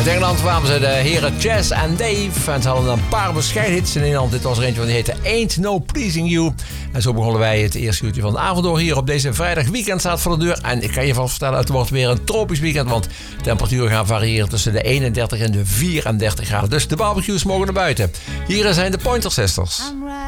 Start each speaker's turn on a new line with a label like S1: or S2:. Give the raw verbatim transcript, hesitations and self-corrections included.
S1: Uit Engeland kwamen ze de heren Chess en Dave. En ze hadden een paar bescheiden hits in Nederland. Dit was er eentje van die heette Ain't No Pleasing You. En zo begonnen wij het eerste uurtje van de avond door hier op deze vrijdag. Weekend staat voor de deur. En ik kan je vast vertellen, het wordt weer een tropisch weekend. Want temperaturen gaan variëren tussen de eenendertig en de vierendertig graden. Dus de barbecues mogen naar buiten. Hier zijn de Pointer Sisters.